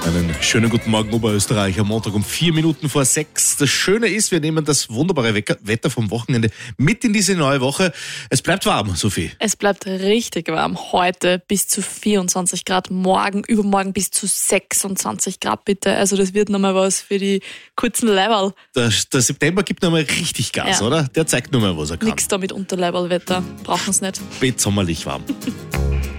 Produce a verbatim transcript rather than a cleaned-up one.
Einen schönen guten Morgen, Oberösterreich, am Montag um vier Minuten vor sechs. Das Schöne ist, wir nehmen das wunderbare Wetter vom Wochenende mit in diese neue Woche. Es bleibt warm, Sophie. Es bleibt richtig warm. Heute bis zu vierundzwanzig Grad, morgen, übermorgen bis zu sechsundzwanzig Grad bitte. Also das wird nochmal was für die kurzen Level. Der, der September gibt nochmal richtig Gas, Ja. oder? Der zeigt nochmal, was er kann. Nix da mit Unterlevelwetter. Brauchen es nicht. Bettsommerlich warm.